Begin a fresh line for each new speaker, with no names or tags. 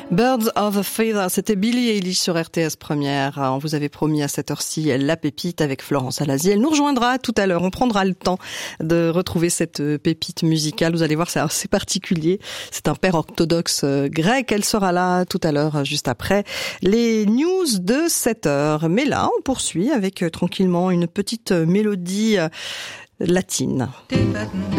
Birds of a Feather, c'était Billie Eilish sur RTS Première. On vous avait promis à cette heure-ci la pépite avec Florence Alazi. Elle nous rejoindra tout à l'heure. On prendra le temps de retrouver cette pépite musicale. Vous allez voir, c'est assez particulier. C'est un père orthodoxe grec. Elle sera là tout à l'heure, juste après les news de 7 heures. Mais là, on poursuit avec tranquillement une petite mélodie latine.